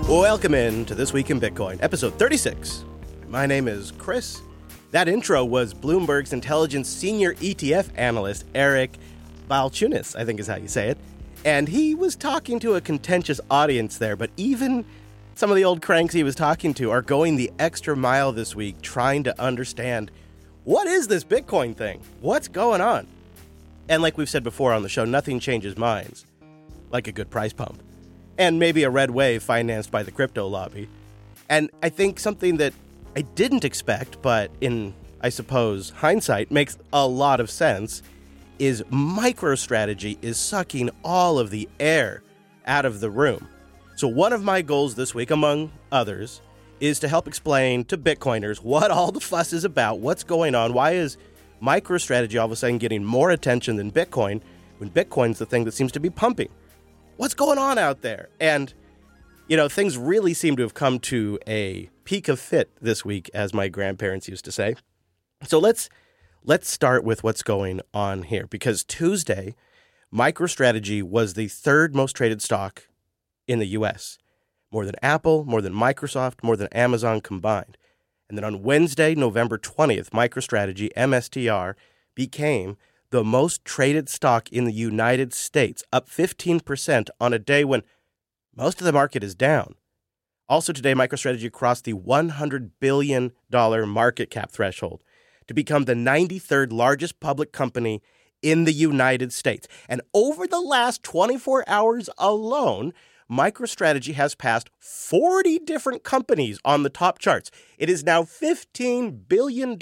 Welcome in to This Week in Bitcoin, episode 36. My name is Chris. That intro was Bloomberg's intelligence senior ETF analyst, Eric Balchunas, I think is how you say it. And he was talking to a contentious audience there, but even some of the old cranks he was talking to are going the extra mile this week trying to understand, what is this Bitcoin thing? What's going on? And like we've said before on the show, nothing changes minds like a good price pump. And maybe a red wave financed by the crypto lobby. And I think something that I didn't expect, but in, I suppose, hindsight, makes a lot of sense, is MicroStrategy is sucking all of the air out of the room. So one of my goals this week, among others, is to help explain to Bitcoiners what all the fuss is about, what's going on, why is MicroStrategy all of a sudden getting more attention than Bitcoin when Bitcoin's the thing that seems to be pumping. What's going on out there? And, you know, things really seem to have come to a peak of fit this week, as my grandparents used to say. So let's start with what's going on here, because Tuesday, MicroStrategy was the third most traded stock in the U.S., more than Apple, more than Microsoft, more than Amazon combined. And then on Wednesday, November 20th, MicroStrategy, MSTR, became the most traded stock in the United States, up 15% on a day when most of the market is down. Also today, MicroStrategy crossed the $100 billion market cap threshold to become the 93rd largest public company in the United States. And over the last 24 hours alone, MicroStrategy has passed 40 different companies on the top charts. It is now $15 billion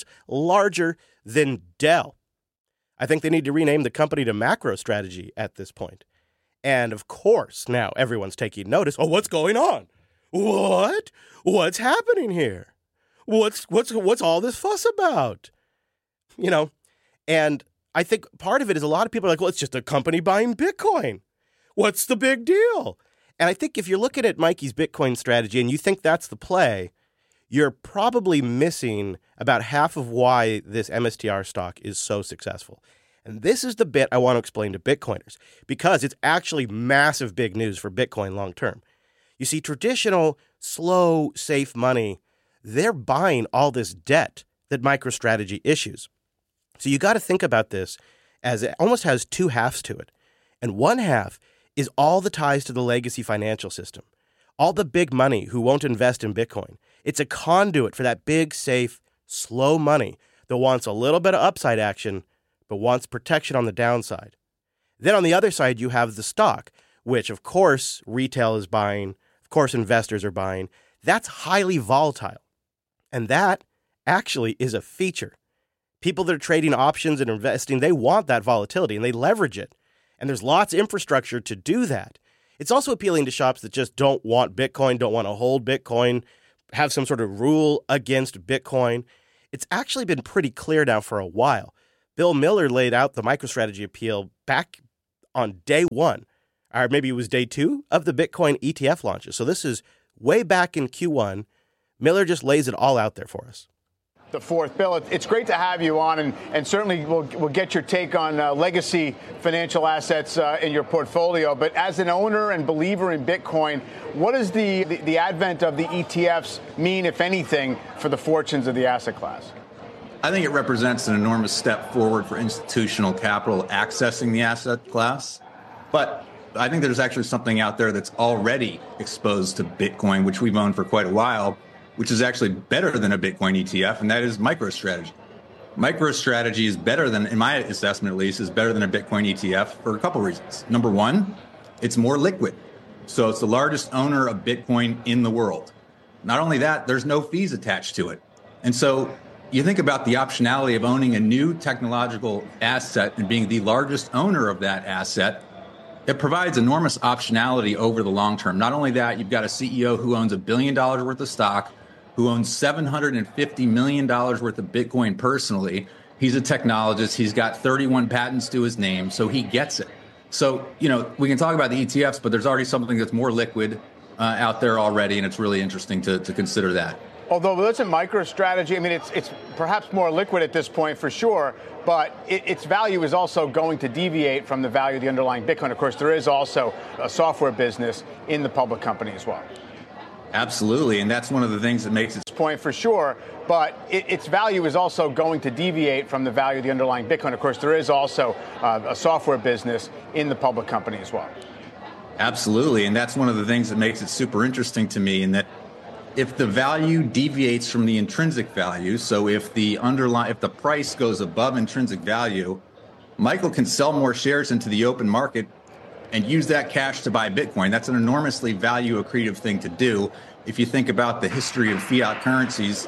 larger than Dell. I think they need to rename the company to MacroStrategy at this point. And of course, now everyone's taking notice. Oh, what's going on? What? What's happening here? What's all this fuss about? You know, and I think part of it is a lot of people are like, well, it's just a company buying Bitcoin. What's the big deal? And I think if you're looking at Mikey's Bitcoin strategy and you think that's the play, you're probably missing about half of why this MSTR stock is so successful. And this is the bit I want to explain to Bitcoiners, because it's actually massive big news for Bitcoin long term. You see, traditional, slow, safe money, they're buying all this debt that MicroStrategy issues. So you got to think about this as it almost has two halves to it. And one half is all the ties to the legacy financial system. All the big money who won't invest in Bitcoin. It's a conduit for that big, safe, slow money that wants a little bit of upside action, but wants protection on the downside. Then on the other side, you have the stock, which of course retail is buying, of course investors are buying. That's highly volatile. And that actually is a feature. People that are trading options and investing, they want that volatility and they leverage it. And there's lots of infrastructure to do that. It's also appealing to shops that just don't want Bitcoin, don't want to hold Bitcoin, have some sort of rule against Bitcoin. It's actually been pretty clear now for a while. Bill Miller laid out the MicroStrategy appeal back on day one, or maybe it was day two of the Bitcoin ETF launches. So this is way back in Q1. Miller just lays it all out there for us. The fourth. Bill, it's great to have you on, and certainly we'll get your take on legacy financial assets in your portfolio. But as an owner and believer in Bitcoin, what does the advent of the ETFs mean, if anything, for the fortunes of the asset class? I think it represents an enormous step forward for institutional capital accessing the asset class. But I think there's actually something out there that's already exposed to Bitcoin, which we've owned for quite a while, which is actually better than a Bitcoin ETF, and that is MicroStrategy. MicroStrategy is better than, in my assessment at least, is better than a Bitcoin ETF for a couple reasons. Number one, it's more liquid. So it's the largest owner of Bitcoin in the world. Not only that, there's no fees attached to it. And so you think about the optionality of owning a new technological asset and being the largest owner of that asset. It provides enormous optionality over the long term. Not only that, you've got a CEO who owns $1 billion worth of stock, who owns $750 million worth of Bitcoin personally. He's a technologist. He's got 31 patents to his name, so he gets it. So, you know, we can talk about the ETFs, but there's already something that's more liquid out there already, and it's really interesting to consider that. Although doesn't MicroStrategy, I mean, it's perhaps more liquid at this point for sure, but its value is also going to deviate from the value of the underlying Bitcoin. Of course, there is also a software business in the public company as well. Absolutely, and that's one of the things that makes it point for sure, but its value is also going to deviate from the value of the underlying Bitcoin. Of course, there is also a software business in the public company as well. Absolutely, and that's one of the things that makes it super interesting to me, in that if the value deviates from the intrinsic value, so if the price goes above intrinsic value, Michael can sell more shares into the open market and use that cash to buy Bitcoin. That's an enormously value accretive thing to do. If you think about the history of fiat currencies,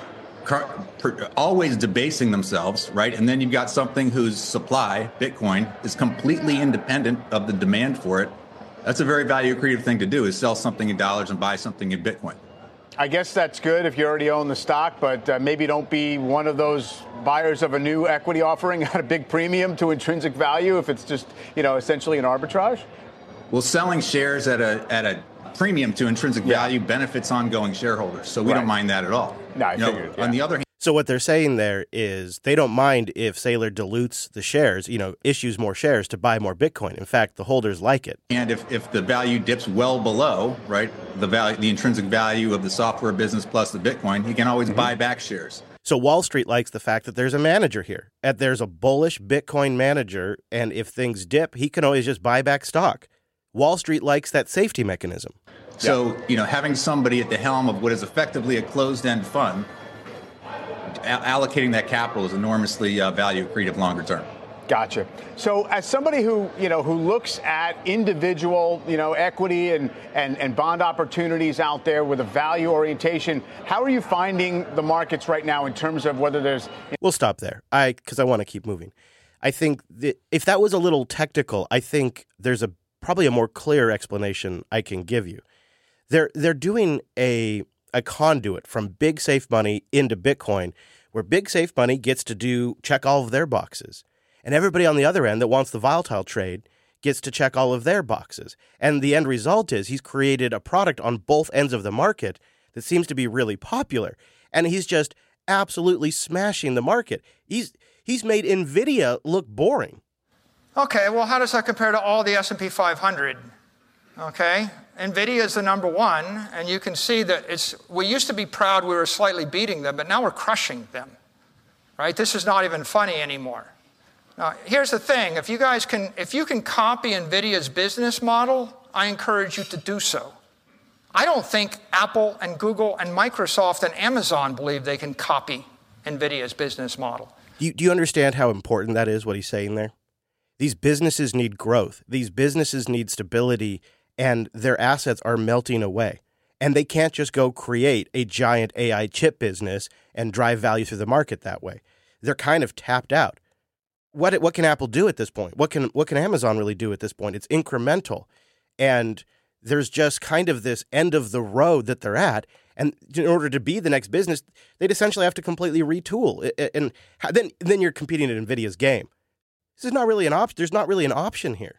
always debasing themselves, right? And then you've got something whose supply, Bitcoin, is completely independent of the demand for it. That's a very value accretive thing to do, is sell something in dollars and buy something in Bitcoin. I guess that's good if you already own the stock, but maybe don't be one of those buyers of a new equity offering at a big premium to intrinsic value if it's just, essentially an arbitrage. Well, selling shares at a premium to intrinsic value benefits ongoing shareholders, so we don't mind that at all. No, I figured. On the other hand, so what they're saying there is they don't mind if Saylor dilutes the shares, issues more shares to buy more Bitcoin. In fact, the holders like it. And if the value dips well below, right, the intrinsic value of the software business plus the Bitcoin, he can always buy back shares. So Wall Street likes the fact that there's a manager here, that there's a bullish Bitcoin manager, and if things dip, he can always just buy back stock. Wall Street likes that safety mechanism. So, having somebody at the helm of what is effectively a closed-end fund, allocating that capital is enormously value accretive longer term. Gotcha. So as somebody who looks at individual, equity and bond opportunities out there with a value orientation, how are you finding the markets right now in terms of whether there's... We'll stop there because I want to keep moving. I think if that was a little technical, I think there's probably a more clear explanation I can give you. They're doing a conduit from Big Safe Money into Bitcoin, where Big Safe Money gets to check all of their boxes. And everybody on the other end that wants the volatile trade gets to check all of their boxes. And the end result is he's created a product on both ends of the market that seems to be really popular. And he's just absolutely smashing the market. He's made NVIDIA look boring. Okay, well, how does that compare to all the S&P 500? Okay, NVIDIA is the number one, and you can see that we used to be proud we were slightly beating them, but now we're crushing them, right? This is not even funny anymore. Now, here's the thing. If you can copy NVIDIA's business model, I encourage you to do so. I don't think Apple and Google and Microsoft and Amazon believe they can copy NVIDIA's business model. Do you understand how important that is, what he's saying there? These businesses need growth. These businesses need stability, and their assets are melting away. And they can't just go create a giant AI chip business and drive value through the market that way. They're kind of tapped out. What can Apple do at this point? What can Amazon really do at this point? It's incremental. And there's just kind of this end of the road that they're at. And in order to be the next business, they'd essentially have to completely retool. And then you're competing at NVIDIA's game. This is not really an option. There's not really an option here.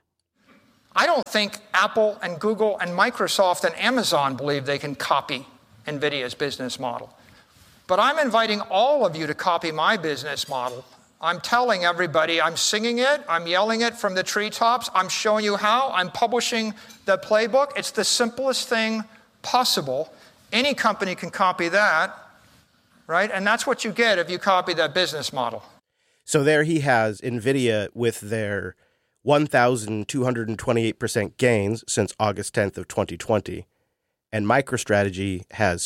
I don't think Apple and Google and Microsoft and Amazon believe they can copy NVIDIA's business model. But I'm inviting all of you to copy my business model. I'm telling everybody, I'm singing it, I'm yelling it from the treetops, I'm showing you how, I'm publishing the playbook. It's the simplest thing possible. Any company can copy that, right? And that's what you get if you copy that business model. So there he has NVIDIA with their 1,228% gains since August 10th of 2020, and MicroStrategy has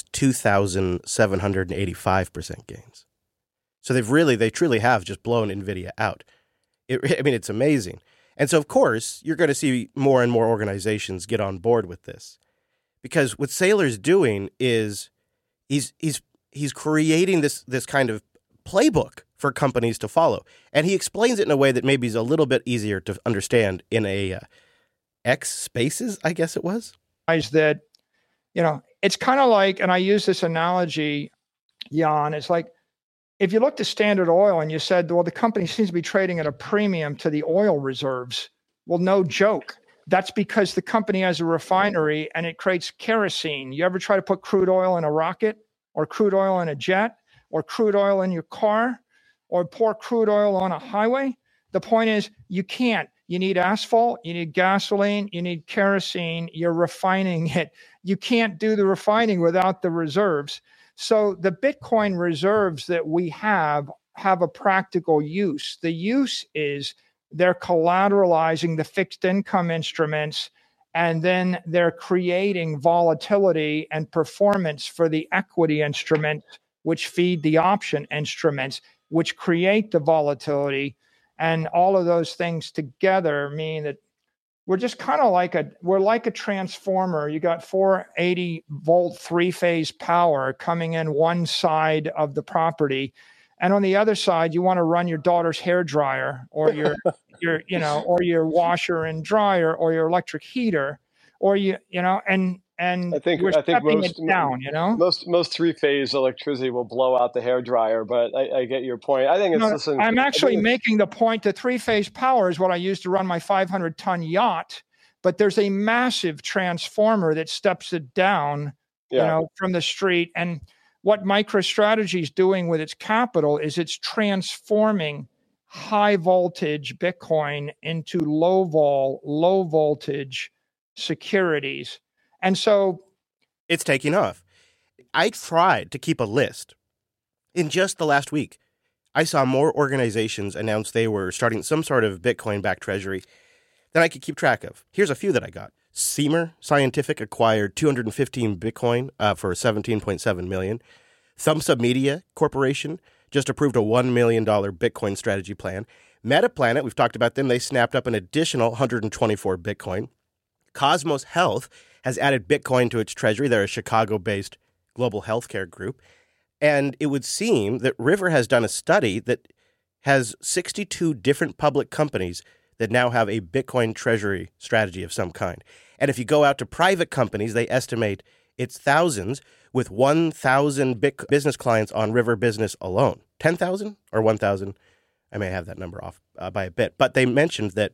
2,785% gains. So they truly have just blown NVIDIA out. It's amazing. And so, of course, you're going to see more and more organizations get on board with this. Because what Saylor's doing is he's creating this kind of playbook for companies to follow. And he explains it in a way that maybe is a little bit easier to understand in a X Spaces, I guess it was. That, it's kind of like, and I use this analogy, Jan, it's like, if you looked at Standard Oil and you said, well, the company seems to be trading at a premium to the oil reserves. Well, no joke. That's because the company has a refinery and it creates kerosene. You ever try to put crude oil in a rocket or crude oil in a jet or crude oil in your car or pour crude oil on a highway? The point is you can't. You need asphalt, you need gasoline, you need kerosene, you're refining it. You can't do the refining without the reserves. So the Bitcoin reserves that we have a practical use. The use is they're collateralizing the fixed income instruments, and then they're creating volatility and performance for the equity instruments, which feed the option instruments, which create the volatility. And all of those things together mean that we're just kind of like a transformer. You got 480 volt 3-phase power coming in one side of the property. And on the other side, you want to run your daughter's hair dryer or your or your washer and dryer or your electric heater, or and I think we're stepping it down, Most 3-phase electricity will blow out the hair dryer, but I get your point. I think I'm actually making the point that 3-phase power is what I use to run my 500-ton yacht, but there's a massive transformer that steps it down, from the street. And what MicroStrategy is doing with its capital is it's transforming high voltage Bitcoin into low voltage securities. And so it's taking off. I tried to keep a list. In just the last week, I saw more organizations announce they were starting some sort of Bitcoin-backed treasury than I could keep track of. Here's a few that I got. Seamer Scientific acquired 215 Bitcoin for $17.7 million. Thumbs Up Media Corporation just approved a $1 million Bitcoin strategy plan. Metaplanet, we've talked about them, they snapped up an additional 124 Bitcoin. Cosmos Health has added Bitcoin to its treasury. They're a Chicago-based global healthcare group. And it would seem that River has done a study that has 62 different public companies that now have a Bitcoin treasury strategy of some kind. And if you go out to private companies, they estimate it's thousands, with 1,000 business clients on River Business alone. 10,000 or 1,000? I may have that number off by a bit. But they mentioned that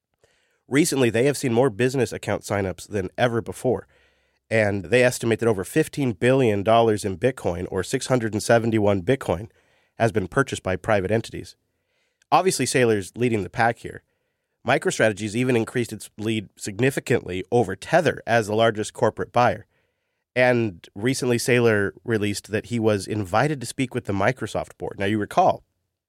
recently they have seen more business account signups than ever before. And they estimate that over $15 billion in Bitcoin, or 671 Bitcoin, has been purchased by private entities. Obviously, Saylor's leading the pack here. MicroStrategy's even increased its lead significantly over Tether as the largest corporate buyer. And recently, Saylor released that he was invited to speak with the Microsoft board. Now, you recall,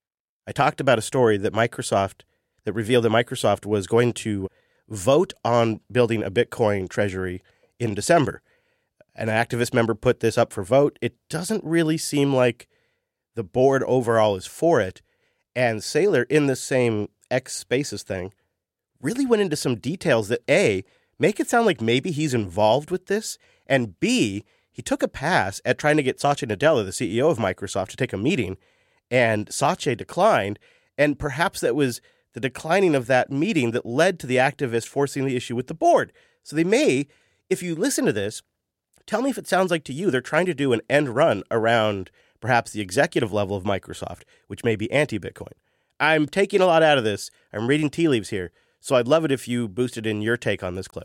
I talked about a story that revealed that Microsoft was going to vote on building a Bitcoin treasury in December. An activist member put this up for vote. It doesn't really seem like the board overall is for it. And Saylor, in the same X Spaces thing, really went into some details that A, make it sound like maybe he's involved with this, and B, he took a pass at trying to get Satya Nadella, the CEO of Microsoft, to take a meeting, and Satya declined, and perhaps that was the declining of that meeting that led to the activist forcing the issue with the board. So they may, if you listen to this, tell me if it sounds like to you they're trying to do an end run around perhaps the executive level of Microsoft, which may be anti-Bitcoin. I'm taking a lot out of this. I'm reading tea leaves here. So I'd love it if you boosted in your take on this clip.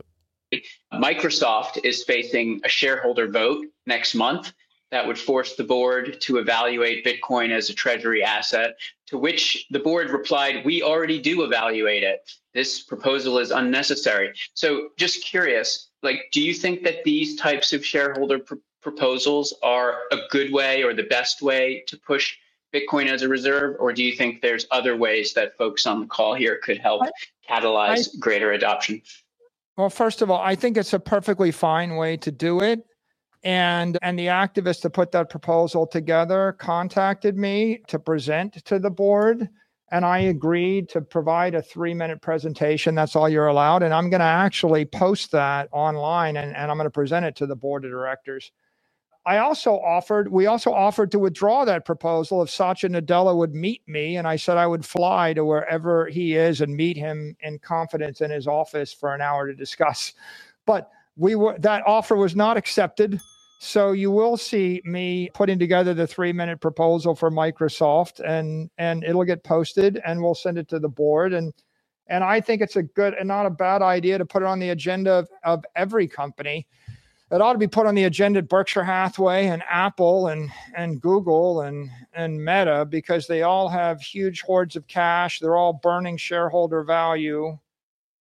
Microsoft is facing a shareholder vote next month that would force the board to evaluate Bitcoin as a treasury asset, to which the board replied, "We already do evaluate it. This proposal is unnecessary." So just curious, do you think that these types of shareholder proposals are a good way or the best way to push Bitcoin as a reserve? Or do you think there's other ways that folks on the call here could help catalyze greater adoption? Well, first of all, I think it's a perfectly fine way to do it. And the activists that put that proposal together contacted me to present to the board. And I agreed to provide a 3-minute presentation. That's all you're allowed. And I'm going to actually post that online and I'm going to present it to the board of directors. We also offered to withdraw that proposal if Satya Nadella would meet me. And I said I would fly to wherever he is and meet him in confidence in his office for an hour to discuss. But that offer was not accepted. So you will see me putting together the 3-minute proposal for Microsoft, and it'll get posted and we'll send it to the board. And I think it's a good and not a bad idea to put it on the agenda of every company. It ought to be put on the agenda at Berkshire Hathaway and Apple and Google and Meta, because they all have huge hoards of cash. They're all burning shareholder value.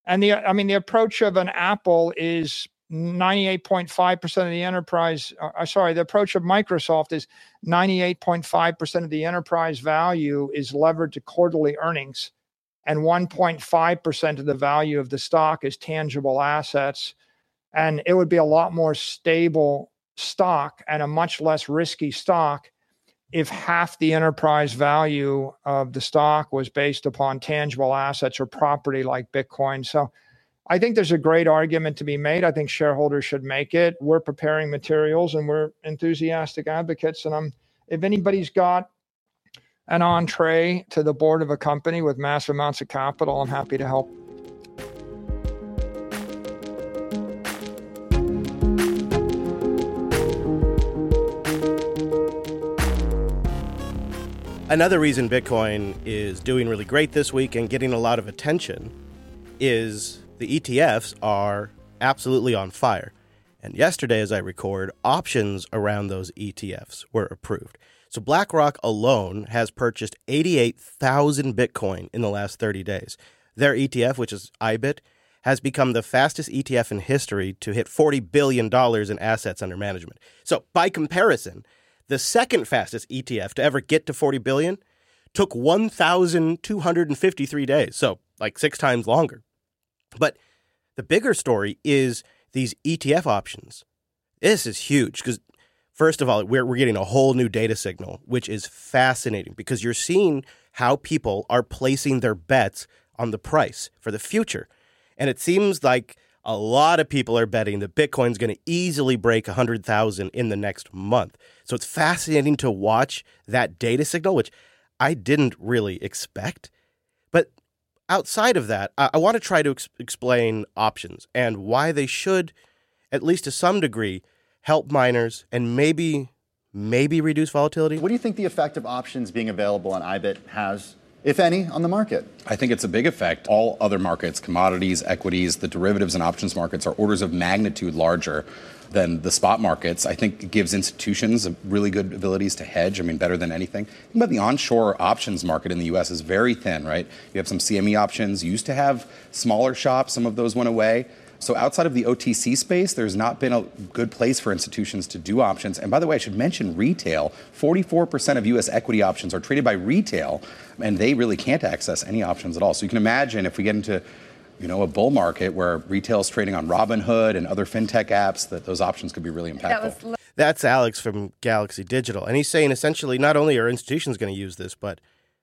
And the approach of an Apple is 98.5% of the enterprise. The approach of Microsoft is 98.5% of the enterprise value is levered to quarterly earnings, and 1.5% of the value of the stock is tangible assets. And it would be a lot more stable stock and a much less risky stock if half the enterprise value of the stock was based upon tangible assets or property like Bitcoin. So I think there's a great argument to be made. I think shareholders should make it. We're preparing materials and we're enthusiastic advocates. And if anybody's got an entree to the board of a company with massive amounts of capital, I'm happy to help. Another reason Bitcoin is doing really great this week and getting a lot of attention is the ETFs are absolutely on fire. And yesterday, as I record, options around those ETFs were approved. So BlackRock alone has purchased 88,000 Bitcoin in the last 30 days. Their ETF, which is IBIT, has become the fastest ETF in history to hit $40 billion in assets under management. So by comparison, the second fastest ETF to ever get to 40 billion took 1,253 days, so like 6 times longer. But the bigger story is these ETF options. This is huge because, first of all, we're getting a whole new data signal, which is fascinating because you're seeing how people are placing their bets on the price for the future. And it seems like a lot of people are betting that Bitcoin's going to easily break 100,000 in the next month. So it's fascinating to watch that data signal, which I didn't really expect. But outside of that, I want to try to explain options and why they should, at least to some degree, help miners and maybe reduce volatility. What do you think the effect of options being available on IBIT has, if any, on the market? I think it's a big effect. All other markets, commodities, equities, the derivatives and options markets are orders of magnitude larger than the spot markets. I think it gives institutions really good abilities to hedge. I mean, better than anything. Think about the onshore options market in the U.S. is very thin, right? You have some CME options. You used to have smaller shops. Some of those went away. So outside of the OTC space, there's not been a good place for institutions to do options. And by the way, I should mention retail. 44% of U.S. equity options are traded by retail, and they really can't access any options at all. So you can imagine if we get into a bull market where retail is trading on Robinhood and other fintech apps, that those options could be really impactful. That's Alex from Galaxy Digital. And he's saying essentially not only are institutions going to use this, but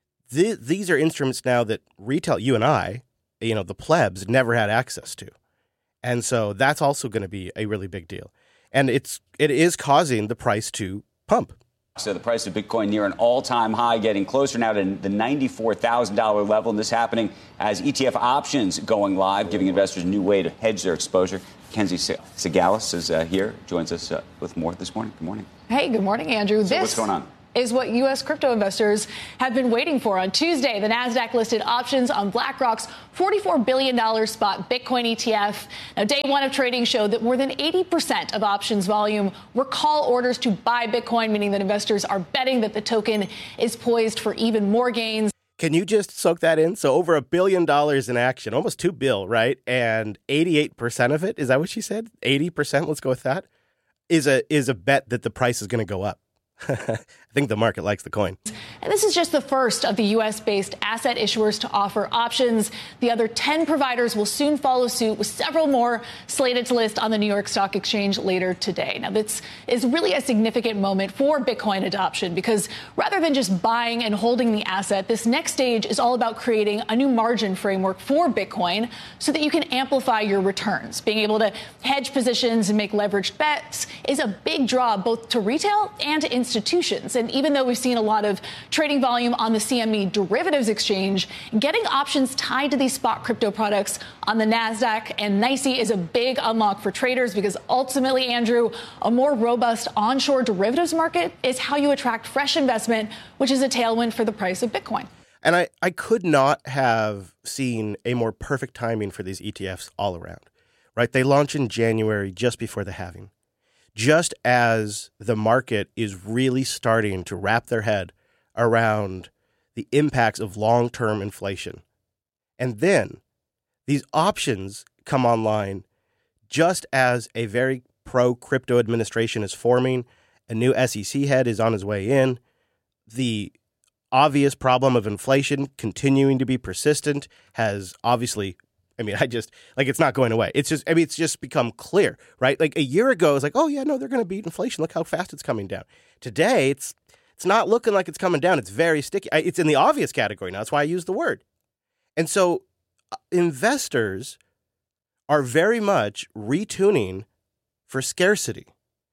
these are instruments now that retail, you and I, the plebs, never had access to. And so that's also going to be a really big deal. And it is causing the price to pump. So the price of Bitcoin near an all-time high, getting closer now to the $94,000 level. And this happening as ETF options going live, giving investors a new way to hedge their exposure. Kenzie Segalis is here, joins us with more this morning. Good morning. Hey, good morning, Andrew. So what's going on? Is what U.S. crypto investors have been waiting for. On Tuesday, the Nasdaq listed options on BlackRock's $44 billion spot Bitcoin ETF. Now, day one of trading showed that more than 80% of options volume were call orders to buy Bitcoin, meaning that investors are betting that the token is poised for even more gains. Can you just soak that in? So over $1 billion in action, almost $2 billion, right? And 88% of it, is that what she said? 80%, let's go with that, is a bet that the price is going to go up. I think the market likes the coin. And this is just the first of the U.S.-based asset issuers to offer options. The other 10 providers will soon follow suit, with several more slated to list on the New York Stock Exchange later today. Now, this is really a significant moment for Bitcoin adoption because rather than just buying and holding the asset, this next stage is all about creating a new margin framework for Bitcoin so that you can amplify your returns. Being able to hedge positions and make leveraged bets is a big draw both to retail and to institutions. And even though we've seen a lot of trading volume on the CME derivatives exchange, getting options tied to these spot crypto products on the NASDAQ and NYSE is a big unlock for traders because ultimately, Andrew, a more robust onshore derivatives market is how you attract fresh investment, which is a tailwind for the price of Bitcoin. And I could not have seen a more perfect timing for these ETFs all around, right? They launch in January, just before the halving. Just as the market is really starting to wrap their head around the impacts of long-term inflation. And then these options come online just as a very pro-crypto administration is forming. A new SEC head is on his way in. The obvious problem of inflation continuing to be persistent has obviously, it's not going away. It's just become clear, right? Like a year ago, it's like, oh yeah, no, they're going to beat inflation. Look how fast it's coming down. Today, it's not looking like it's coming down. It's very sticky. It's in the obvious category now. That's why I use the word. And so investors are very much retuning for scarcity.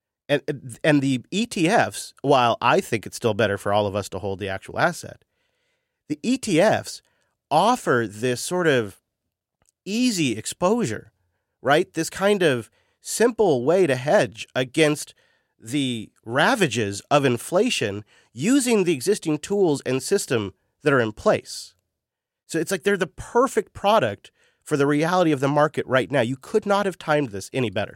And the ETFs, while I think it's still better for all of us to hold the actual asset, the ETFs offer this sort of easy exposure, right? This kind of simple way to hedge against the ravages of inflation using the existing tools and system that are in place. So it's like they're the perfect product for the reality of the market right now. You could not have timed this any better.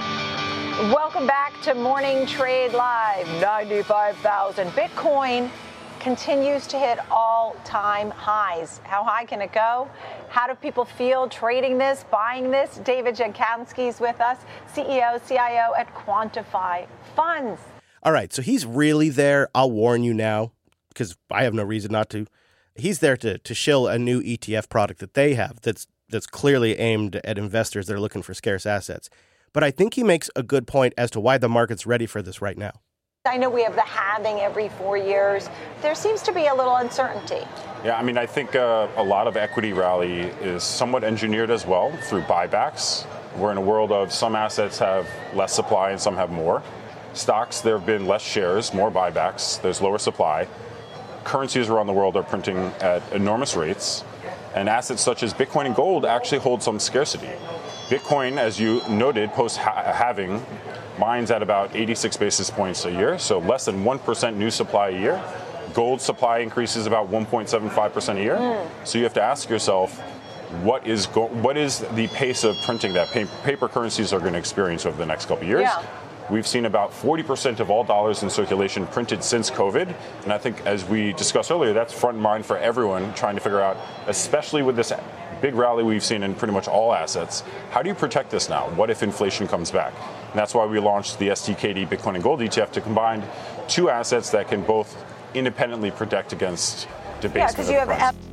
Welcome back to Morning Trade Live. 95,000. Bitcoin continues to hit all-time highs. How high can it go? How do people feel trading this, buying this? David Jankowski is with us, CEO, CIO at Quantify Funds. All right, so he's really there. I'll warn you now, because I have no reason not to. He's there to shill a new ETF product that they have that's clearly aimed at investors that are looking for scarce assets. But I think he makes a good point as to why the market's ready for this right now. I know we have the halving every 4 years. There seems to be a little uncertainty. Yeah, I think a lot of equity rally is somewhat engineered as well through buybacks. We're in a world of some assets have less supply and some have more. Stocks, there have been less shares, more buybacks. There's lower supply. Currencies around the world are printing at enormous rates. And assets such as Bitcoin and gold actually hold some scarcity. Bitcoin, as you noted, post-halving, mines at about 86 basis points a year, so less than 1% new supply a year. Gold supply increases about 1.75% a year. So you have to ask yourself, what is the pace of printing that paper currencies are going to experience over the next couple of years? Yeah. We've seen about 40% of all dollars in circulation printed since COVID. And I think, as we discussed earlier, that's front of mind for everyone trying to figure out, especially with this big rally we've seen in pretty much all assets, how do you protect this now? What if inflation comes back? And that's why we launched the STKD Bitcoin and Gold ETF to combine two assets that can both independently protect against debasement of the price.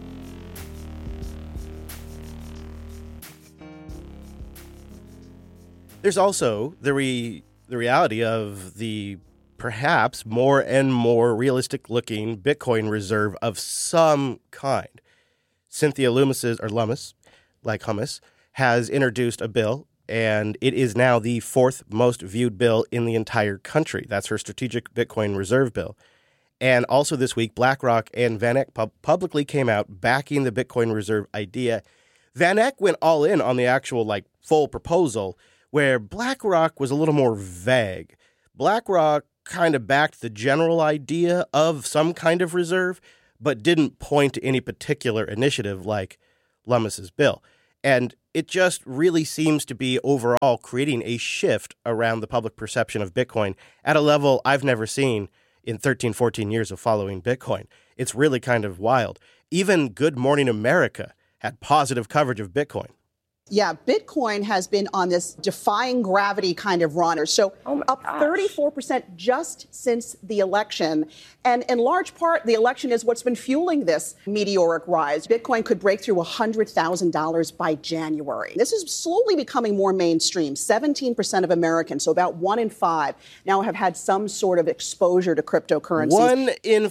There's also the reality of the perhaps more and more realistic-looking Bitcoin reserve of some kind. Cynthia Lummis, like hummus, has introduced a bill, and it is now the fourth most viewed bill in the entire country. That's her strategic Bitcoin reserve bill. And also this week, BlackRock and VanEck publicly came out backing the Bitcoin reserve idea. VanEck went all in on the actual full proposal, where BlackRock was a little more vague. BlackRock kind of backed the general idea of some kind of reserve, but didn't point to any particular initiative like Lummis's bill. And it just really seems to be overall creating a shift around the public perception of Bitcoin at a level I've never seen in 13, 14 years of following Bitcoin. It's really kind of wild. Even Good Morning America had positive coverage of Bitcoin. Yeah, Bitcoin has been on this defying gravity kind of run. So up 34% just since the election. And in large part, the election is what's been fueling this meteoric rise. Bitcoin could break through $100,000 by January. This is slowly becoming more mainstream. 17% of Americans, so about 1 in 5, now have had some sort of exposure to cryptocurrencies. 1 in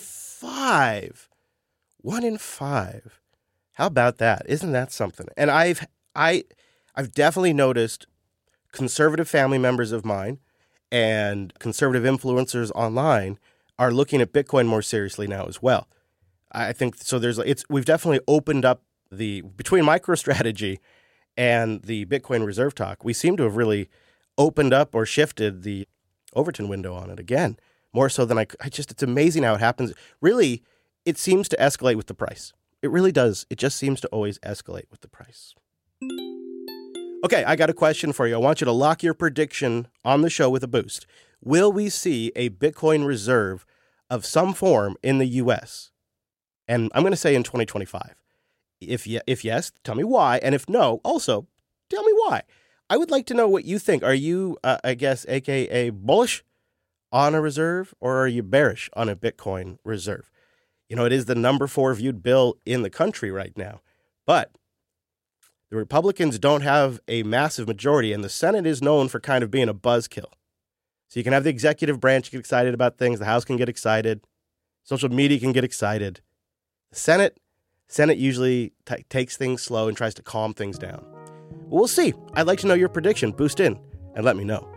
5. 1 in 5. How about that? Isn't that something? And I've definitely noticed conservative family members of mine and conservative influencers online are looking at Bitcoin more seriously now as well. I think so. We've definitely opened up between MicroStrategy and the Bitcoin Reserve Talk. We seem to have really opened up or shifted the Overton window on it again, more so than it's amazing how it happens. Really, it seems to escalate with the price. It really does. It just seems to always escalate with the price. Okay, I got a question for you. I want you to lock your prediction on the show with a boost. Will we see a Bitcoin reserve of some form in the U.S.? And I'm going to say in 2025. If yes, tell me why. And if no, also tell me why. I would like to know what you think. Are you, I guess, AKA bullish on a reserve, or are you bearish on a Bitcoin reserve? It is the number 4 viewed bill in the country right now. But the Republicans don't have a massive majority, and the Senate is known for kind of being a buzzkill. So you can have the executive branch get excited about things. The House can get excited. Social media can get excited. The Senate usually takes things slow and tries to calm things down. But we'll see. I'd like to know your prediction. Boost in and let me know.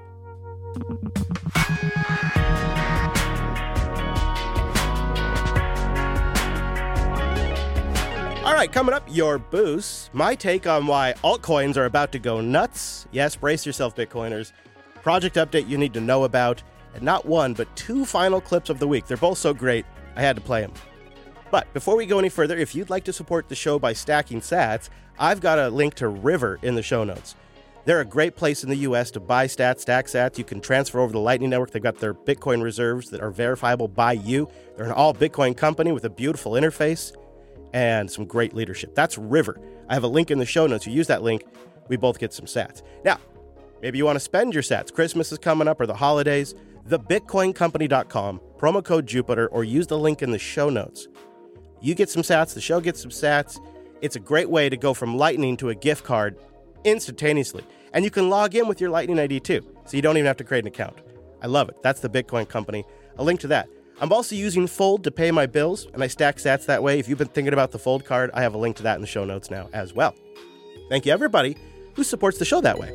All right, coming up, your boost. My take on why altcoins are about to go nuts. Yes, brace yourself, Bitcoiners. Project update you need to know about. And not one, but 2 final clips of the week. They're both so great, I had to play them. But before we go any further, if you'd like to support the show by stacking sats, I've got a link to River in the show notes. They're a great place in the U.S. to buy stats, stack sats. You can transfer over the Lightning Network. They've got their Bitcoin reserves that are verifiable by you. They're an all-Bitcoin company with a beautiful interface and some great leadership. That's River. I have a link in the show notes. You use that link, we both get some sats. Now, maybe you want to spend your sats. Christmas is coming up or the holidays. TheBitcoinCompany.com, promo code Jupiter, or use the link in the show notes. You get some sats, the show gets some sats. It's a great way to go from Lightning to a gift card instantaneously. And you can log in with your Lightning ID too, so you don't even have to create an account. I love it. That's the Bitcoin Company. A link to that. I'm also using Fold to pay my bills, and I stack sats that way. If you've been thinking about the Fold card, I have a link to that in the show notes now as well. Thank you, everybody who supports the show that way.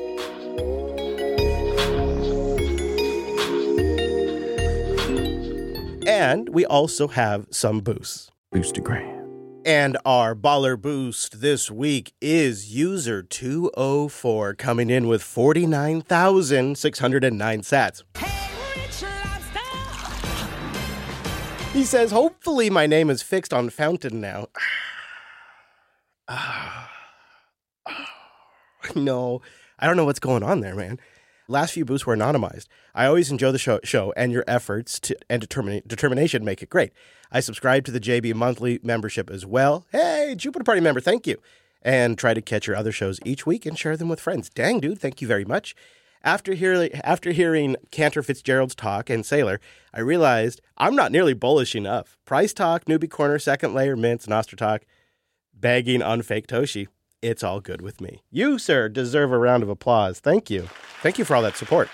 And we also have some boosts. Boostagram. And our baller boost this week is user 204 coming in with 49,609 sats. He says, hopefully my name is fixed on Fountain now. No, I don't know what's going on there, man. Last few boosts were anonymized. I always enjoy the show and your efforts and determination make it great. I subscribe to the JB Monthly membership as well. Hey, Jupiter Party member, thank you. And try to catch your other shows each week and share them with friends. Dang, dude, thank you very much. After hearing Cantor Fitzgerald's talk and Saylor, I realized I'm not nearly bullish enough. Price talk, Newbie Corner, Second Layer, Mints, Nostra talk, begging on fake Toshi. It's all good with me. You, sir, deserve a round of applause. Thank you. Thank you for all that support.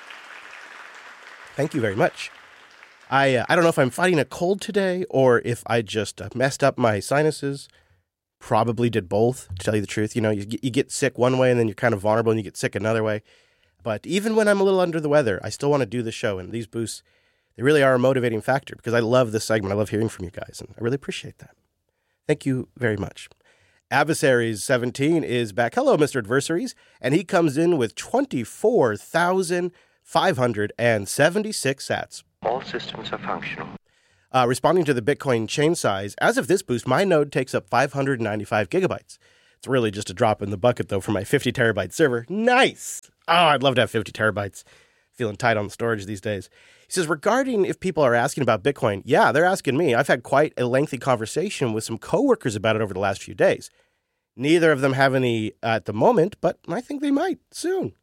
Thank you very much. I don't know if I'm fighting a cold today or if I just messed up my sinuses. Probably did both, to tell you the truth. You get sick one way and then you're kind of vulnerable and you get sick another way. But even when I'm a little under the weather, I still want to do the show. And these boosts, they really are a motivating factor because I love this segment. I love hearing from you guys, and I really appreciate that. Thank you very much. Adversaries 17 is back. Hello, Mr. Adversaries. And he comes in with 24,576 sats. All systems are functional. Responding to the Bitcoin chain size, as of this boost, my node takes up 595 gigabytes. It's really just a drop in the bucket, though, for my 50 terabyte server. Nice! Oh, I'd love to have 50 terabytes. Feeling tight on the storage these days. He says, regarding if people are asking about Bitcoin, yeah, they're asking me. I've had quite a lengthy conversation with some coworkers about it over the last few days. Neither of them have any at the moment, but I think they might soon.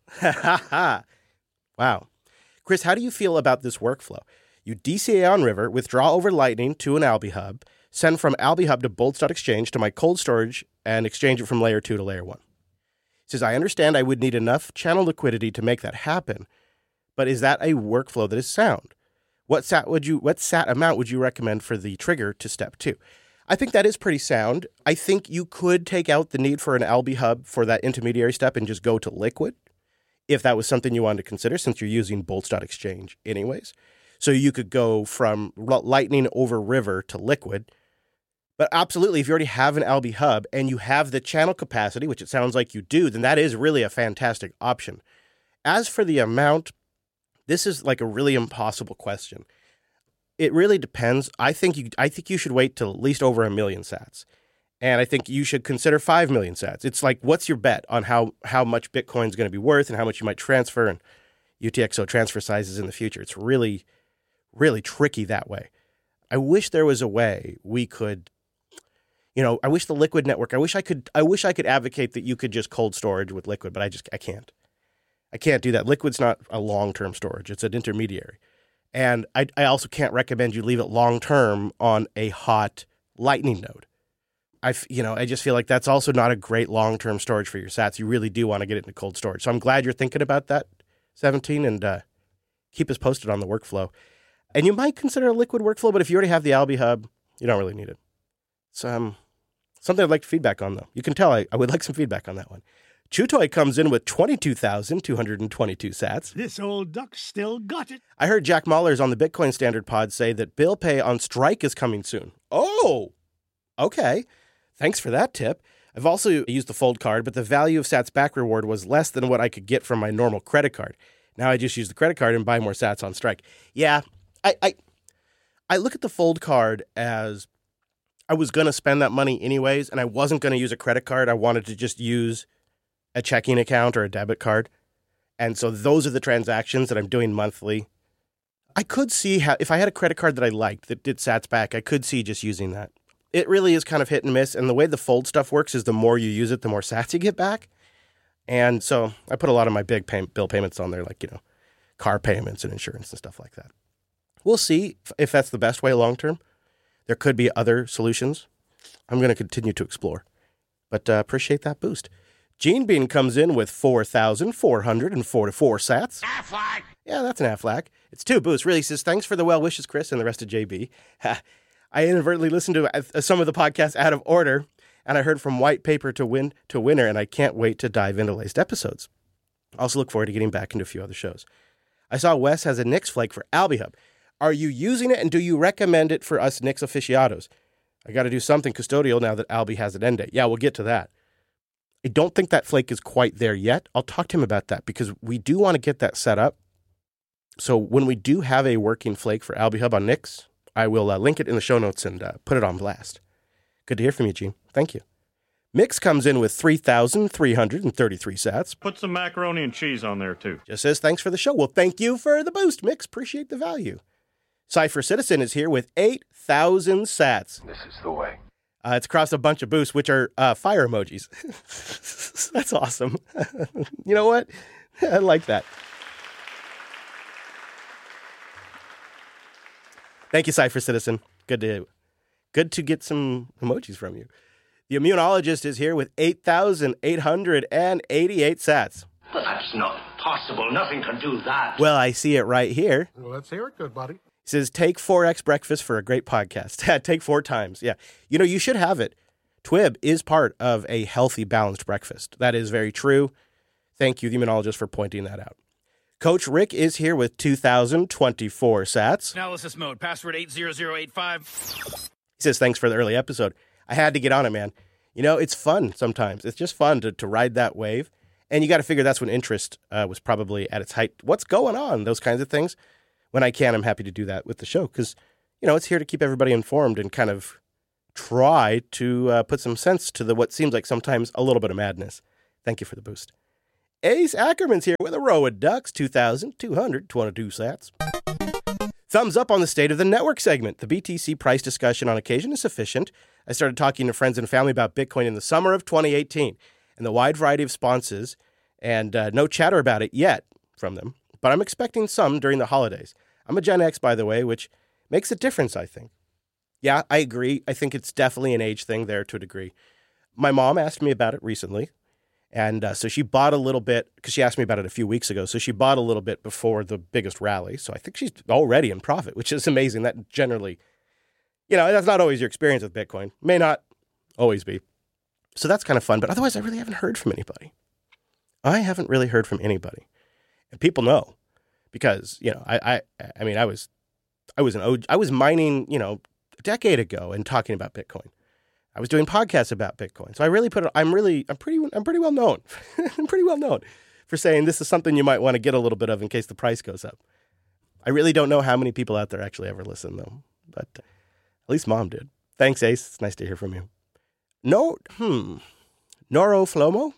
Wow. Chris, how do you feel about this workflow? You DCA on River, withdraw over Lightning to an Alby Hub, send from Alby Hub to Bolts.exchange to my cold storage, and exchange it from Layer 2 to Layer 1. He says, I understand I would need enough channel liquidity to make that happen, but is that a workflow that is sound? What sat amount would you recommend for the trigger to step 2? I think that is pretty sound. I think you could take out the need for an Alby Hub for that intermediary step and just go to Liquid, if that was something you wanted to consider, since you're using Bolts.exchange anyways. So you could go from Lightning over River to Liquid. But absolutely, if you already have an Alby Hub and you have the channel capacity, which it sounds like you do, then that is really a fantastic option. As for the amount, this is like a really impossible question. It really depends. I think you should wait till at least over 1 million sats. And I think you should consider 5 million sats. It's like, what's your bet on how much Bitcoin is going to be worth and how much you might transfer and UTXO transfer sizes in the future. It's really, really tricky that way. I wish there was a way we could, I wish the Liquid network, I wish I could advocate that you could just cold storage with Liquid, but I can't. I can't do that. Liquid's not a long-term storage. It's an intermediary. And I also can't recommend you leave it long-term on a hot Lightning node. I just feel like that's also not a great long-term storage for your sats. You really do want to get it into cold storage. So I'm glad you're thinking about that, 17, and keep us posted on the workflow. And you might consider a Liquid workflow, but if you already have the Alby Hub, you don't really need it. So something I'd like feedback on, though. You can tell I would like some feedback on that one. Chutoy comes in with 22,222 sats. This old duck still got it. I heard Jack Mahler's on the Bitcoin Standard Pod say that bill pay on Strike is coming soon. Oh, okay. Thanks for that tip. I've also used the Fold card, but the value of sats back reward was less than what I could get from my normal credit card. Now I just use the credit card and buy more sats on Strike. Yeah, I look at the Fold card as I was going to spend that money anyways, and I wasn't going to use a credit card. I wanted to just use a checking account or a debit card. And so those are the transactions that I'm doing monthly. I could see how, if I had a credit card that I liked that did sats back, I could see just using that. It really is kind of hit and miss. And the way the Fold stuff works is the more you use it, the more sats you get back. And so I put a lot of my big bill payments on there, like, car payments and insurance and stuff like that. We'll see if that's the best way long term. There could be other solutions. I'm going to continue to explore. But appreciate that boost. Gene Bean comes in with 4,444 sats. Aflac! Yeah, that's an Aflac. It's 2 boosts. Really says, thanks for the well wishes, Chris, and the rest of JB. I inadvertently listened to some of the podcasts out of order, and I heard from White Paper to Winner, and I can't wait to dive into latest episodes. I also look forward to getting back into a few other shows. I saw Wes has a Nix flake for Alby Hub. Are you using it, and do you recommend it for us Nix aficionados? I got to do something custodial now that Alby has an end date. Yeah, we'll get to that. I don't think that flake is quite there yet. I'll talk to him about that because we do want to get that set up. So when we do have a working flake for Alby Hub on Nix, I will link it in the show notes and put it on blast. Good to hear from you, Gene. Thank you. Mix comes in with 3,333 sats. Put some macaroni and cheese on there, too. Just says, thanks for the show. Well, thank you for the boost, Mix. Appreciate the value. Cypher Citizen is here with 8,000 sats. This is the way. It's across a bunch of boosts, which are fire emojis. That's awesome. You know what? I like that. Thank you, Cypher Citizen. Good to get some emojis from you. The Immunologist is here with 8,888 sats. But that's not possible. Nothing can do that. Well, I see it right here. Well, let's hear it, good buddy. He says, take 4X breakfast for a great podcast. Take 4 times. Yeah. You should have it. TWIB is part of a healthy, balanced breakfast. That is very true. Thank you, the Immunologist, for pointing that out. Coach Rick is here with 2,024 sats. Analysis mode, password 80085. He says, thanks for the early episode. I had to get on it, man. It's fun sometimes. It's just fun to ride that wave. And you got to figure that's when interest was probably at its height. What's going on? Those kinds of things. When I can, I'm happy to do that with the show because, it's here to keep everybody informed and kind of try to put some sense to what seems like sometimes a little bit of madness. Thank you for the boost. Ace Ackerman's here with a row of ducks, 2,222 sats. Thumbs up on the State of the Network segment. The BTC price discussion on occasion is sufficient. I started talking to friends and family about Bitcoin in the summer of 2018 and the wide variety of responses and no chatter about it yet from them. But I'm expecting some during the holidays. I'm a Gen X, by the way, which makes a difference, I think. Yeah, I agree. I think it's definitely an age thing there to a degree. My mom asked me about it recently. And so she bought a little bit, because she asked me about it a few weeks ago. So she bought a little bit before the biggest rally. So I think she's already in profit, which is amazing. That generally, that's not always your experience with Bitcoin. May not always be. So that's kind of fun. But otherwise, I really haven't heard from anybody. I haven't really heard from anybody. And people know because, I was mining, a decade ago and talking about Bitcoin. I was doing podcasts about Bitcoin. So I really I'm pretty well known. I'm pretty well known for saying this is something you might want to get a little bit of in case the price goes up. I really don't know how many people out there actually ever listen though, but at least Mom did. Thanks, Ace. It's nice to hear from you. Noroflomo?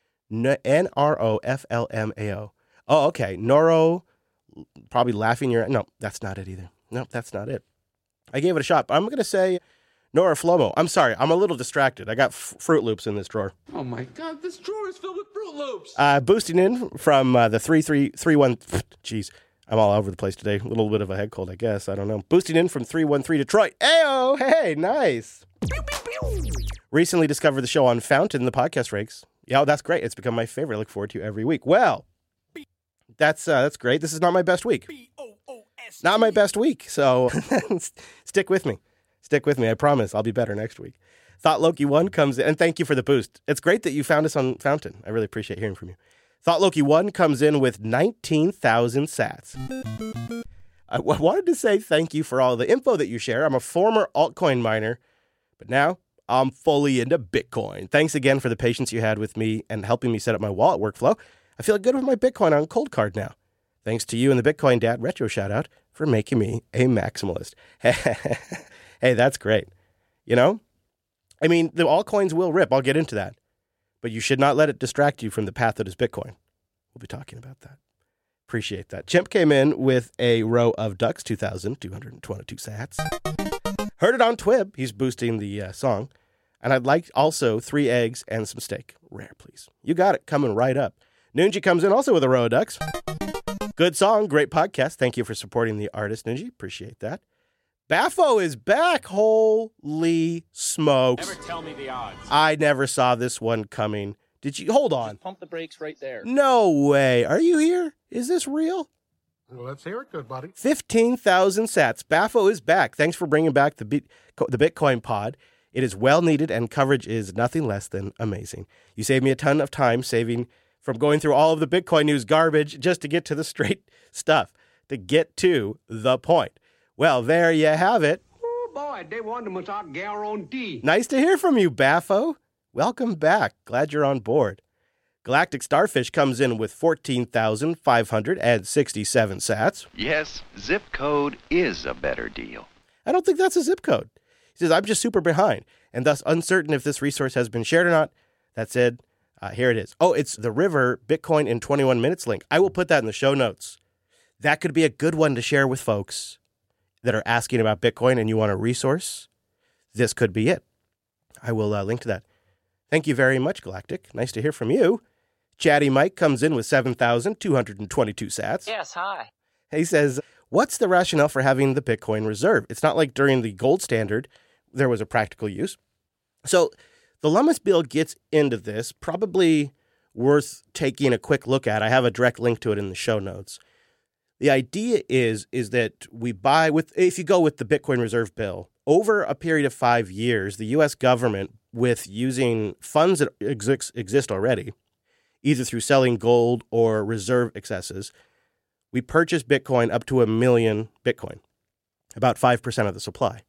N-R-O-F-L-M-A-O. Oh, okay. Noro, probably laughing your... No, that's not it either. No, that's not it. I gave it a shot. But I'm going to say Nora Flomo. I'm sorry, I'm a little distracted. I got Fruit Loops in this drawer. Oh my God, this drawer is filled with Fruit Loops. Boosting in from the 3331. Jeez, I'm all over the place today. A little bit of a head cold, I guess. I don't know. Boosting in from 313 Detroit. Ayo, hey, nice. Recently discovered the show on Fountain, the podcast ranks. Yeah, that's great. It's become my favorite. I look forward to every week. Well, that's great. This is not my best week. Not my best week. So stick with me. Stick with me. I promise I'll be better next week. Thought Loki 1 comes in, and thank you for the boost. It's great that you found us on Fountain. I really appreciate hearing from you. Thought Loki 1 comes in with 19,000 sats. I wanted to say thank you for all the info that you share. I'm a former altcoin miner, but now I'm fully into Bitcoin. Thanks again for the patience you had with me and helping me set up my wallet workflow. I feel good with my Bitcoin on Cold Card now. Thanks to you and the Bitcoin Dad Retro Shoutout for making me a maximalist. Hey, that's great. You know? I mean, the altcoins will rip. I'll get into that. But you should not let it distract you from the path that is Bitcoin. We'll be talking about that. Appreciate that. Chimp came in with a row of ducks, 2,222 sats. Heard it on Twib. He's boosting the song. And I'd like also 3 eggs and some steak. Rare, please. You got it. Coming right up. Noonji comes in also with a row of ducks. Good song. Great podcast. Thank you for supporting the artist, Noonji. Appreciate that. Baffo is back. Holy smokes. Never tell me the odds. I never saw this one coming. Did you? Hold on. Just pump the brakes right there. No way. Are you here? Is this real? Well, let's hear it, good buddy. 15,000 sats. Baffo is back. Thanks for bringing back the Bitcoin pod. It is well needed and coverage is nothing less than amazing. You saved me a ton of time saving from going through all of the Bitcoin news garbage just to get to the straight stuff, to get to the point. Well, there you have it. Oh, boy, they want to guarantee. Nice to hear from you, Baffo. Welcome back. Glad you're on board. Galactic Starfish comes in with 14,567 sats. Yes, zip code is a better deal. I don't think that's a zip code. He says, I'm just super behind and thus uncertain if this resource has been shared or not. That said, here it is. Oh, it's the River Bitcoin in 21 minutes link. I will put that in the show notes. That could be a good one to share with folks that are asking about Bitcoin and you want a resource. This could be it. I will link to that. Thank you very much, Galactic. Nice to hear from you. Chatty Mike comes in with 7,222 sats. Yes, hi. He says, what's the rationale for having the Bitcoin reserve? It's not like during the gold standard, there was a practical use. So the Lummis bill gets into this, probably worth taking a quick look at. I have a direct link to it in the show notes. The idea is that we buy if you go with the Bitcoin reserve bill, over a period of 5 years, the U.S. government, with using funds that exist already, either through selling gold or reserve excesses, we purchase Bitcoin up to 1 million Bitcoin, about 5% of the supply.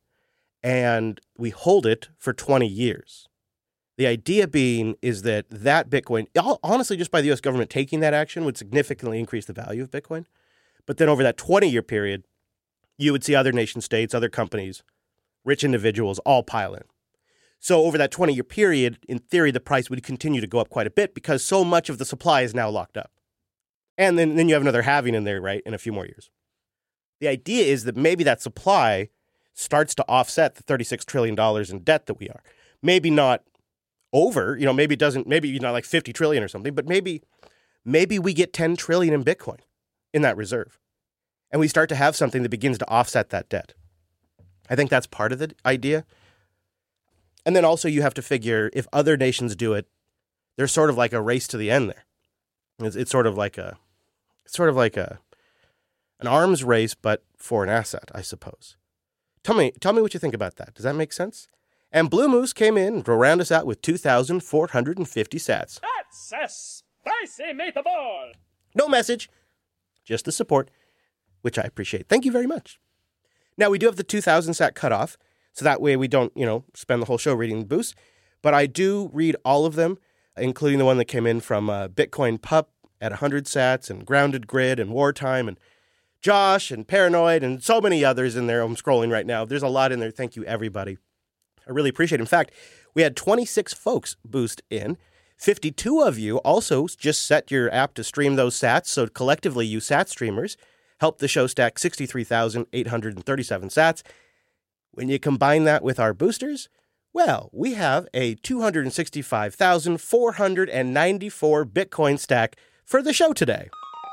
And we hold it for 20 years. The idea being is that Bitcoin, honestly, just by the U.S. government taking that action, would significantly increase the value of Bitcoin. But then over that 20-year period, you would see other nation states, other companies, rich individuals all pile in. So over that 20-year period, in theory, the price would continue to go up quite a bit because so much of the supply is now locked up. And then you have another halving in there, right, in a few more years. The idea is that maybe that supply starts to offset the $36 trillion in debt that we are. Maybe not over, maybe it doesn't, maybe like 50 trillion or something, but maybe we get 10 trillion in Bitcoin in that reserve. And we start to have something that begins to offset that debt. I think that's part of the idea. And then also you have to figure if other nations do it, there's sort of like a race to the end there. It's sort of like an arms race, but for an asset, I suppose. Tell me what you think about that. Does that make sense? And Blue Moose came in to round us out with 2,450 sats. That's a spicy meatball. No message, just the support, which I appreciate. Thank you very much. Now, we do have the 2,000 sat cutoff, so that way we don't, spend the whole show reading boosts. But I do read all of them, including the one that came in from Bitcoin Pup at 100 sats and Grounded Grid and Wartime and Josh and Paranoid and so many others in there. I'm scrolling right now. There's a lot in there. Thank you, everybody. I really appreciate it. In fact, we had 26 folks boost in. 52 of you also just set your app to stream those sats. So collectively, you sat streamers helped the show stack 63,837 sats. When you combine that with our boosters, well, we have a 265,494 Bitcoin stack for the show today.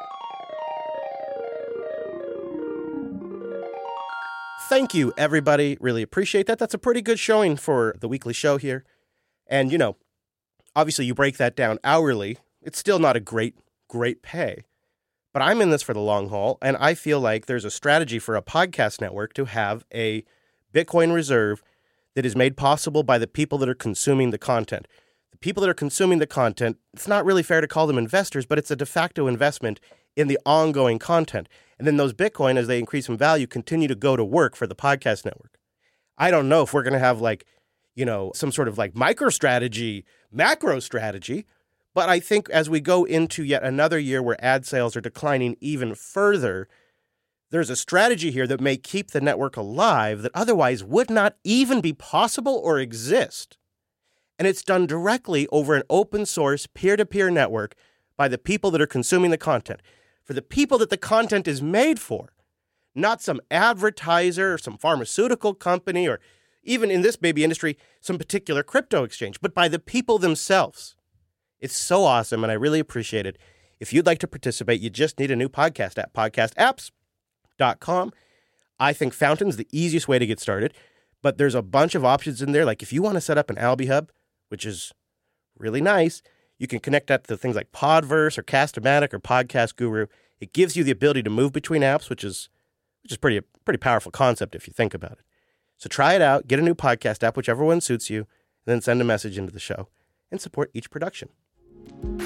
Thank you, everybody. Really appreciate that. That's a pretty good showing for the weekly show here. And, you know, obviously you break that down hourly. It's still not a great pay. But I'm in this for the long haul, and I feel like there's a strategy for a podcast network to have a Bitcoin reserve that is made possible by the people that are consuming the content. The people that are consuming the content, it's not really fair to call them investors, but it's a de facto investment in the ongoing content. And then those Bitcoin, as they increase in value, continue to go to work for the podcast network. I don't know if we're going to have some sort of micro strategy, macro strategy, but I think as we go into yet another year where ad sales are declining even further, there's a strategy here that may keep the network alive that otherwise would not even be possible or exist. And it's done directly over an open source peer-to-peer network by the people that are consuming the content. For the people that the content is made for, not some advertiser or some pharmaceutical company or even in this baby industry, some particular crypto exchange, but by the people themselves. It's so awesome, and I really appreciate it. If you'd like to participate, you just need a new podcast app, podcastapps.com. I think Fountain's the easiest way to get started, but there's a bunch of options in there. Like if you want to set up an Alby Hub, which is really nice, you can connect that to things like Podverse or Cast-O-Matic or Podcast Guru. It gives you the ability to move between apps, which is pretty powerful concept if you think about it. So try it out, get a new podcast app, whichever one suits you, and then send a message into the show and support each production.